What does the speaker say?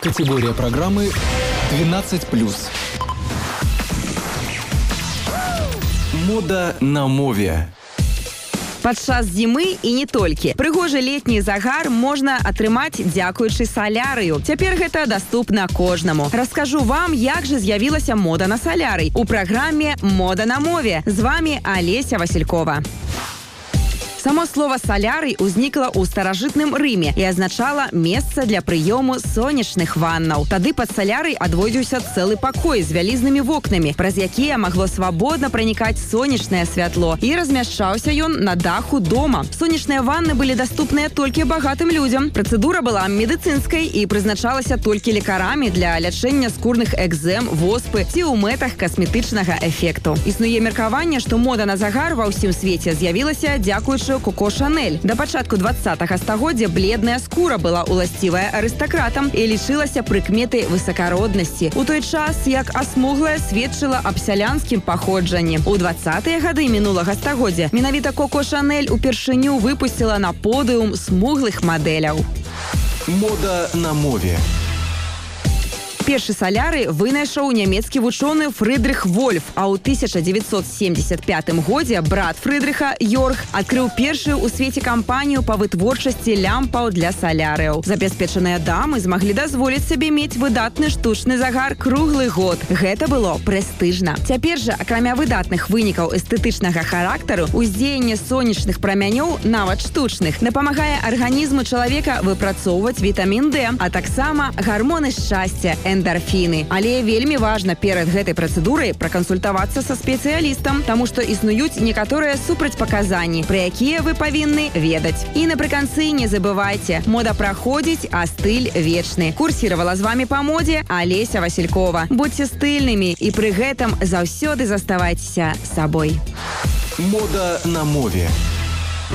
Категория программы 12+. Мода на мове. Падчас зімы і не толькі. Прыгожы летні загар можна атрымаць дзякуючы салярыю. Цяпер гэта даступна кожнаму. Раскажу вам, як жа з'явілася мода на салярый у праграме «Мода на мове». З вами Олеся Василькова. Само слово «солярый» узнікла ў старажытным Рыме і азначала месца для прыёму сонечных ваннаў. Тады пад салярый адводзіўся цэлы пакой з вялізнымі вокнамі, праз якія магло свабодна пранікаць сонечнае святло, і размяшчаўся ён на даху дома. Сонечныя ванны былі даступныя толькі багатым людзям. Працэдура была медыцынскай і прызначалася толькі лекарамі для лячэння скурных экзэм, воспы ці ў мэтах касметычнага эфекту. Існуе меркаванне, што мода на загар ва ўсім свеце з'явілася дзякуючы Коко Шанель. Да пачатку 20-го стагоддзя бледная скура была уласцівая арыстакратам і лічылася прыкметай высакароднасці. У той час, як асмуглая сведчыла аб сялянскім паходжанні. У 20-е гады мінулага стагоддзя менавіта Коко Шанель упершыню выпусціла на подыум смуглых мадэляў. Мода на мове. Першы салярый вынайшоў нямецкі вучоны Фрыдрых Вольф, а ў 1975 годзе брат Фрыдрыха, Йорг, адкрыў першую ў свеце кампанію па вытворчасці лямпаў для салярыяў. Забяспечаныя дамы змаглі дазволіць сабе мець выдатны штучны загар круглы год. Гэта было прэстыжна. Цяпер жа, акрамя выдатных вынікаў эстэтычнага характару, уздзеянне сонечных прамянёў, нават штучных, дапамагае арганізму чалавека выпрацоўваць вітамін D, а таксама гармоны шчасця, эндорфіны. Але вельмі важна перад гэтай працэдурай пракансультавацца са спецыялістам, таму што існуюць некаторыя супрацьпаказанні, пра якія вы павінны ведаць. І напрыканцы не забывайце, мода праходзіць, а стыль вечны. Курсіравала з вамі па модзе Олеся Василькова. Будьце стыльнымі і пры гэтым заўсёды заставайцеся сабой. Мода на мове.